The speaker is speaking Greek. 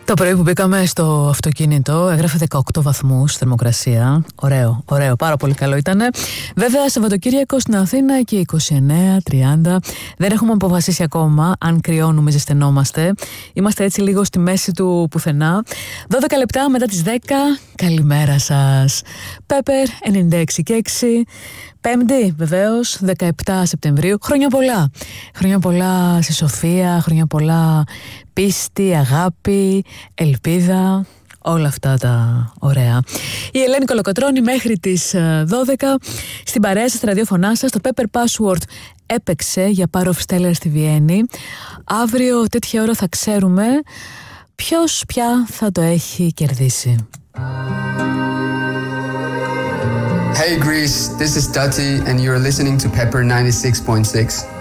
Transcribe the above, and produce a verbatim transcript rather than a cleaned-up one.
Το πρωί που μπήκαμε στο αυτοκίνητο έγραφε δεκαοκτώ βαθμούς θερμοκρασία. Ωραίο, ωραίο, πάρα πολύ καλό ήτανε. Βέβαια, Σαββατοκύριακο στην Αθήνα και είκοσι εννέα τριάντα. Δεν έχουμε αποφασίσει ακόμα αν κρυώνουμε, ζεσθενόμαστε. Είμαστε έτσι λίγο στη μέση του πουθενά. δώδεκα λεπτά μετά τις δέκα. Καλημέρα σας. Πέπερ ενενήντα έξι και έξι. Πέμπτη, βεβαίως, δεκαεπτά Σεπτεμβρίου. Χρόνια πολλά. Χρόνια πολλά στη Σοφία, χρόνια πολλά πίστη, αγάπη, ελπίδα, όλα αυτά τα ωραία. Η Ελένη Κολοκοτρώνη μέχρι τις δώδεκα στην παρέα σας, στα ραδιόφωνά σας. Το Pepper Password έπαιξε για Power of Stellar στη Βιέννη. Αύριο τέτοια ώρα θα ξέρουμε ποιος πια θα το έχει κερδίσει. Hey Greece, this is Dati and you're listening to Pepper ninety-six point six.